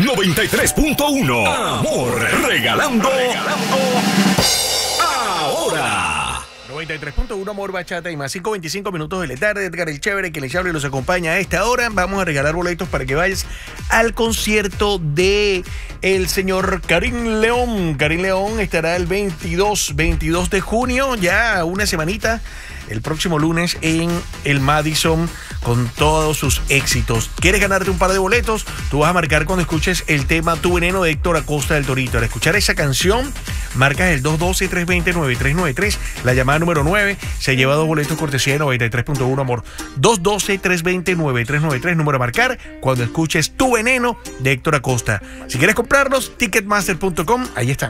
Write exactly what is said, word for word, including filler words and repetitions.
noventa y tres punto uno. Amor, regalando, regalando ahora. noventa y tres punto uno Amor, Bachata y más. cinco veinticinco minutos de la tarde. Edgar el Chévere, que les habla y los acompaña a esta hora. Vamos a regalar boletos para que vayas al concierto de el señor Karim León. Karim León estará el veintidós de junio, ya una semanita, el próximo lunes en el Madison con todos sus éxitos. ¿Quieres ganarte un par de boletos? Tú vas a marcar cuando escuches el tema Tu Veneno de Héctor Acosta del Torito. Al escuchar esa canción, marcas el dos uno dos, tres dos cero, nueve tres nueve tres. La llamada número nueve se lleva dos boletos cortesía de noventa y tres punto uno Amor. dos uno dos, tres dos cero, nueve tres nueve tres. Número a marcar cuando escuches Tu Veneno de Héctor Acosta. Si quieres comprarlos, ticketmaster punto com, ahí están.